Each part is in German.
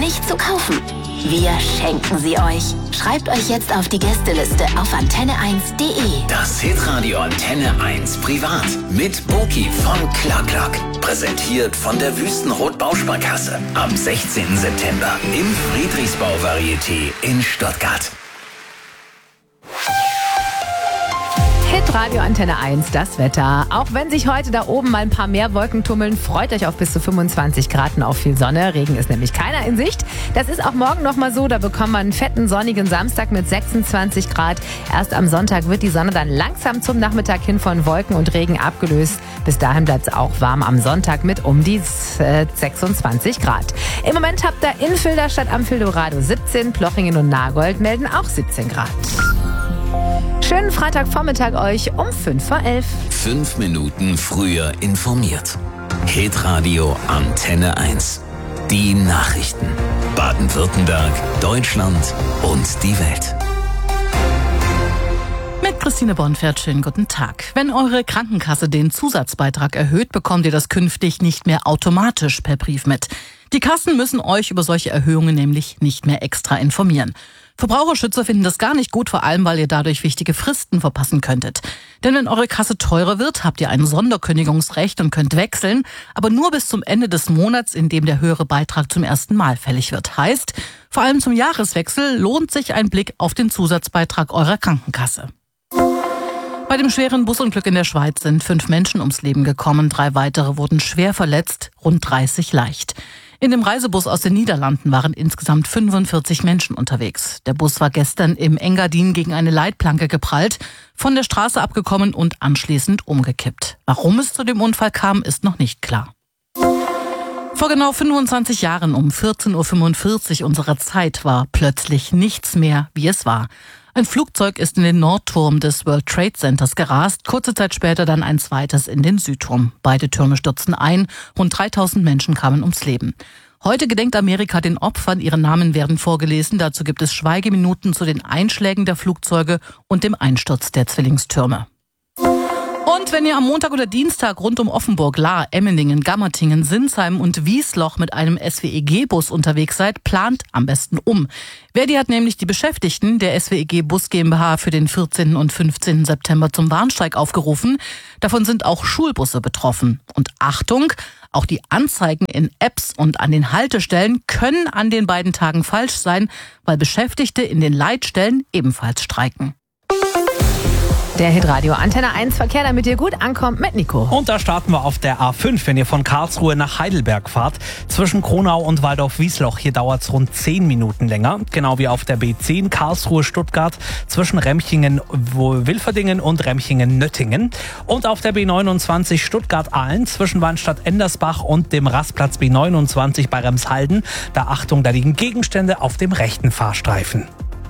nicht zu kaufen? Wir schenken sie euch. Schreibt euch jetzt auf die Gästeliste auf antenne1.de. Das Hitradio Antenne 1 Privat mit Boki von Clark. Präsentiert von der Wüstenrot Bausparkasse. Am 16. September im Friedrichsbau Varieté in Stuttgart. Hitradio Antenne 1, das Wetter. Auch wenn sich heute da oben mal ein paar mehr Wolken tummeln, freut euch auf bis zu 25 Grad und auf viel Sonne. Regen ist nämlich keiner in Sicht. Das ist auch morgen nochmal so. Da bekommen wir einen fetten, sonnigen Samstag mit 26 Grad. Erst am Sonntag wird die Sonne dann langsam zum Nachmittag hin von Wolken und Regen abgelöst. Bis dahin bleibt es auch warm am Sonntag mit um die 26 Grad. Im Moment habt ihr in Filderstadt am Fildorado 17, Plochingen und Nagold melden auch 17 Grad. Schönen Freitagvormittag euch um 11:05. 5 Minuten früher informiert. Hitradio Antenne 1. Die Nachrichten. Baden-Württemberg, Deutschland und die Welt. Mit Christine Bonfert, schönen guten Tag. Wenn eure Krankenkasse den Zusatzbeitrag erhöht, bekommt ihr das künftig nicht mehr automatisch per Brief mit. Die Kassen müssen euch über solche Erhöhungen nämlich nicht mehr extra informieren. Verbraucherschützer finden das gar nicht gut, vor allem, weil ihr dadurch wichtige Fristen verpassen könntet. Denn wenn eure Kasse teurer wird, habt ihr ein Sonderkündigungsrecht und könnt wechseln, aber nur bis zum Ende des Monats, in dem der höhere Beitrag zum ersten Mal fällig wird. Heißt, vor allem zum Jahreswechsel lohnt sich ein Blick auf den Zusatzbeitrag eurer Krankenkasse. Bei dem schweren Busunglück in der Schweiz sind 5 Menschen ums Leben gekommen, 3 weitere wurden schwer verletzt, rund 30 leicht. In dem Reisebus aus den Niederlanden waren insgesamt 45 Menschen unterwegs. Der Bus war gestern im Engadin gegen eine Leitplanke geprallt, von der Straße abgekommen und anschließend umgekippt. Warum es zu dem Unfall kam, ist noch nicht klar. Vor genau 25 Jahren um 14:45 Uhr unserer Zeit war plötzlich nichts mehr, wie es war. Ein Flugzeug ist in den Nordturm des World Trade Centers gerast, kurze Zeit später dann ein zweites in den Südturm. Beide Türme stürzten ein, rund 3000 Menschen kamen ums Leben. Heute gedenkt Amerika den Opfern, ihre Namen werden vorgelesen. Dazu gibt es Schweigeminuten zu den Einschlägen der Flugzeuge und dem Einsturz der Zwillingstürme. Und wenn ihr am Montag oder Dienstag rund um Offenburg, Lahr, Emmendingen, Gammertingen, Sinsheim und Wiesloch mit einem SWEG-Bus unterwegs seid, plant am besten um. Verdi hat nämlich die Beschäftigten der SWEG Bus GmbH für den 14. und 15. September zum Warnstreik aufgerufen. Davon sind auch Schulbusse betroffen. Und Achtung, auch die Anzeigen in Apps und an den Haltestellen können an den beiden Tagen falsch sein, weil Beschäftigte in den Leitstellen ebenfalls streiken. Der Hitradio Antenne 1 Verkehr, damit ihr gut ankommt mit Nico. Und da starten wir auf der A5, wenn ihr von Karlsruhe nach Heidelberg fahrt. Zwischen Kronau und Waldorf-Wiesloch, hier dauert es rund 10 Minuten länger. Genau wie auf der B10 Karlsruhe-Stuttgart zwischen Remchingen-Wilferdingen und Remchingen-Nöttingen. Und auf der B29 Stuttgart-Ahlen zwischen Wannstadt-Endersbach und dem Rastplatz B29 bei Remshalden. Da Achtung, da liegen Gegenstände auf dem rechten Fahrstreifen.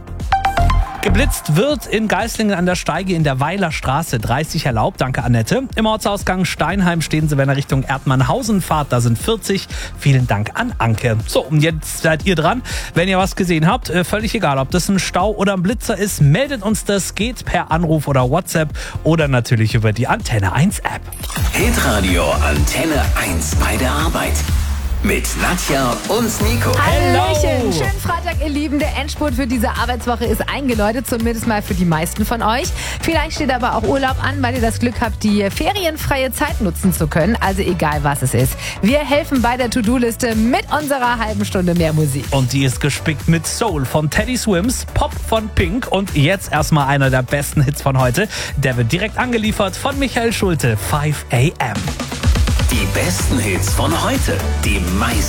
Geblitzt wird in Geislingen an der Steige in der Weiler Straße. 30 erlaubt, danke Annette. Im Ortsausgang Steinheim stehen Sie, wenn ihr Richtung Erdmannhausen fahrt. Da sind 40. Vielen Dank an Anke. So, und jetzt seid ihr dran. Wenn ihr was gesehen habt, völlig egal, ob das ein Stau oder ein Blitzer ist, meldet uns das. Geht per Anruf oder WhatsApp oder natürlich über die Antenne 1 App. Hitradio Antenne 1 bei der Arbeit. Mit Nadja und Nico. Hallöchen, schönen Freitag, ihr Lieben. Der Endspurt für diese Arbeitswoche ist eingeläutet, zumindest mal für die meisten von euch. Vielleicht steht aber auch Urlaub an, weil ihr das Glück habt, die ferienfreie Zeit nutzen zu können. Also egal, was es ist. Wir helfen bei der To-Do-Liste mit unserer halben Stunde mehr Musik. Und die ist gespickt mit Soul von Teddy Swims, Pop von Pink und jetzt erstmal einer der besten Hits von heute. Der wird direkt angeliefert von Michael Schulte, 5 AM. Die besten Hits von heute. Die meisten